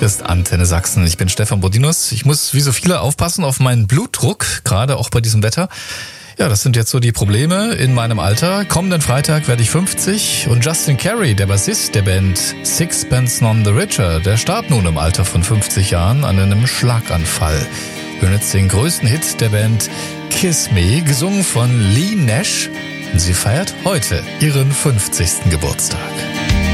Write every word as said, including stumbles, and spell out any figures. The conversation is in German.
Ist Antenne Sachsen. Ich bin Stefan Bodinus. Ich muss wie so viele aufpassen auf meinen Blutdruck, gerade auch bei diesem Wetter. Ja, das sind jetzt so die Probleme in meinem Alter. Kommenden Freitag werde ich fünfzig und Justin Carey, der Bassist der Band Sixpence None the Richer, der starb nun im Alter von fünfzig Jahren an einem Schlaganfall. Wir hören jetzt den größten Hit der Band, Kiss Me, gesungen von Lee Nash. Und sie feiert heute ihren fünfzigsten Geburtstag.